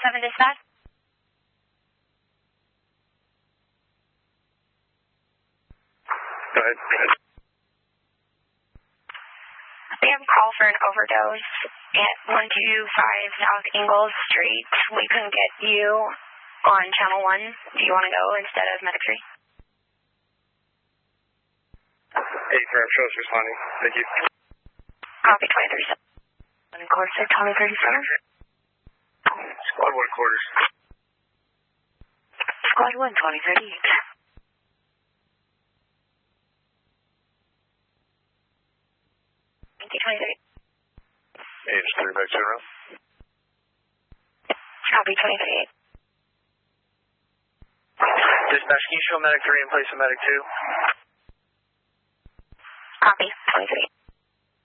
7 dispatch. Go ahead. We have a call for an overdose at 125 South Ingalls Street. We couldn't get you on channel 1. Do you want to go instead of Medic 3? 8 for shows responding. Thank you. Copy 2037. Course 2037. Squad 1 quarters. Squad 1 2038. Thank you, 2038. Agent 3 back to room. Copy 2038. Dispatch, can you show Medic 3 in place of Medic 2? Copy 2038.